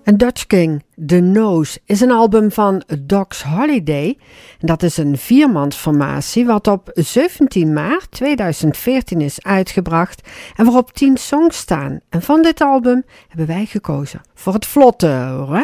Een Dutch King, The Nose, is een album van Doc's Holiday. En dat is een viermansformatie wat op 17 maart 2014 is uitgebracht en waarop 10 songs staan. En van dit album hebben wij gekozen voor het vlotte, hoor.